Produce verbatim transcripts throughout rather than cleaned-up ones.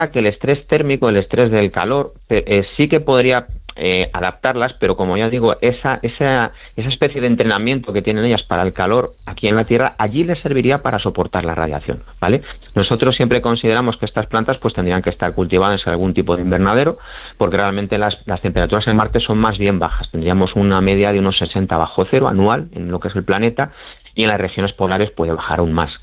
que el estrés térmico, el estrés del calor, eh, sí que podría eh, adaptarlas, pero como ya digo, esa, esa, esa especie de entrenamiento que tienen ellas para el calor aquí en la Tierra, allí les serviría para soportar la radiación, ¿vale? Nosotros siempre consideramos que estas plantas pues tendrían que estar cultivadas en algún tipo de invernadero, porque realmente las, las temperaturas en Marte son más bien bajas. Tendríamos una media de unos sesenta bajo cero anual en lo que es el planeta, y en las regiones polares puede bajar aún más.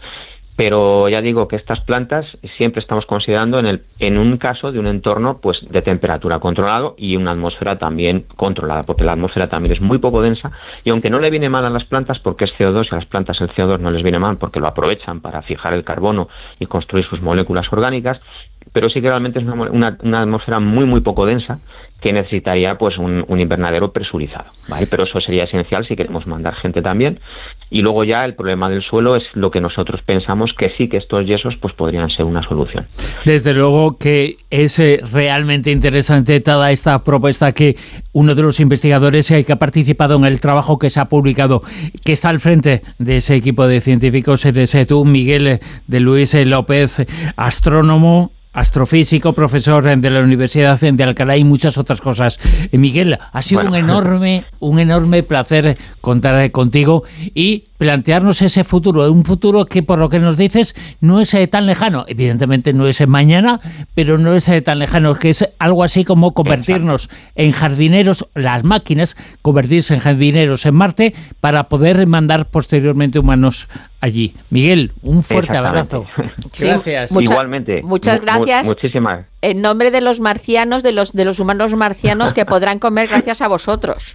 Pero ya digo que estas plantas siempre estamos considerando en, el, en un caso de un entorno pues de temperatura controlado y una atmósfera también controlada, porque la atmósfera también es muy poco densa, y aunque no le viene mal a las plantas porque es C O dos, y a las plantas el C O dos no les viene mal porque lo aprovechan para fijar el carbono y construir sus moléculas orgánicas, pero sí que realmente es una, una, una atmósfera muy muy poco densa que necesitaría pues un, un invernadero presurizado, ¿vale? Pero eso sería esencial si queremos mandar gente también. Y luego ya el problema del suelo es lo que nosotros pensamos que sí, que estos yesos pues podrían ser una solución. Desde luego que es eh, realmente interesante toda esta propuesta que uno de los investigadores eh, que ha participado en el trabajo que se ha publicado, que está al frente de ese equipo de científicos, eres eh, tú, Miguel eh, de Luis eh, López, astrónomo, astrofísico, profesor de la Universidad de Alcalá y muchas otras cosas. Miguel, ha sido bueno. un enorme, un enorme placer contar contigo y plantearnos ese futuro, un futuro que por lo que nos dices no es eh, tan lejano, evidentemente no es mañana, pero no es eh, tan lejano, que es algo así como convertirnos Exacto. en jardineros, las máquinas, convertirse en jardineros en Marte para poder mandar posteriormente humanos allí. Miguel, un fuerte abrazo. Sí, gracias. Mucha, Igualmente. Muchas gracias. Mu muchísimas. En nombre de los marcianos, de los de los humanos marcianos que podrán comer gracias a vosotros.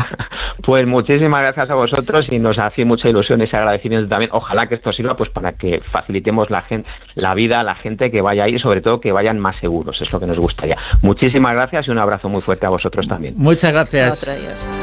Pues muchísimas gracias a vosotros y nos hace mucha ilusión ese agradecimiento también. Ojalá que esto sirva pues para que facilitemos la gente, la vida a la gente que vaya ahí y sobre todo que vayan más seguros. Es lo que nos gustaría. Muchísimas gracias y un abrazo muy fuerte a vosotros también. Muchas gracias. Otro,